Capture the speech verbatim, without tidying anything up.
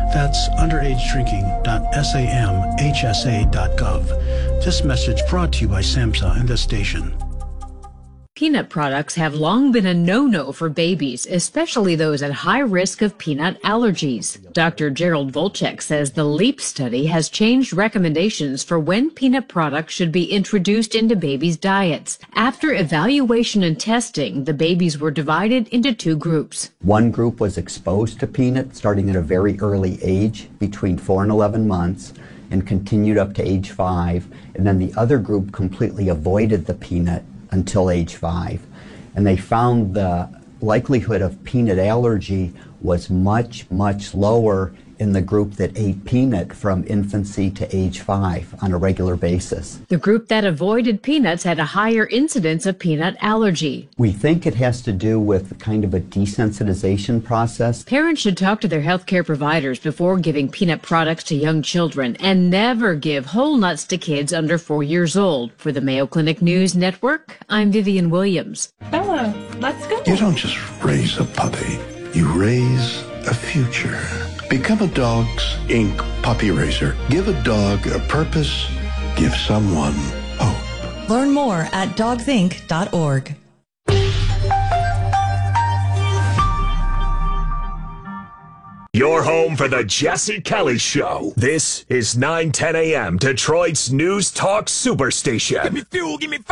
That's underage drinking dot samhsa dot gov. This message brought to you by SAMHSA and this station. Peanut products have long been a no-no for babies, especially those at high risk of peanut allergies. Doctor Gerald Volchek says the LEAP study has changed recommendations for when peanut products should be introduced into babies' diets. After evaluation and testing, the babies were divided into two groups. One group was exposed to peanut starting at a very early age, between four and eleven months, and continued up to age five. And then the other group completely avoided the peanut until age five. And they found the likelihood of peanut allergy was much, much lower in the group that ate peanut from infancy to age five on a regular basis. The group that avoided peanuts had a higher incidence of peanut allergy. We think it has to do with kind of a desensitization process. Parents should talk to their healthcare providers before giving peanut products to young children and never give whole nuts to kids under four years old. For the Mayo Clinic News Network, I'm Vivian Williams. Bella, let's go. You don't just raise a puppy, you raise a future. Become a Dogs Incorporated puppy raiser. Give a dog a purpose. Give someone hope. Learn more at dogs inc dot org. Your home for the Jesse Kelly Show. This is nine ten a.m. Detroit's News Talk Superstation. Give me fuel, give me